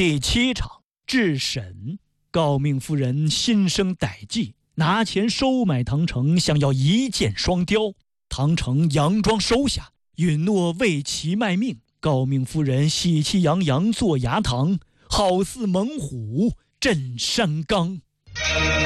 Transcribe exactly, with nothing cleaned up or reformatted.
第七场治审，诰命夫人心生歹计，拿钱收买唐城，想要一箭双雕。唐城佯装收下，允诺为其卖命。诰命夫人喜气洋洋坐衙堂，好似猛虎镇山冈。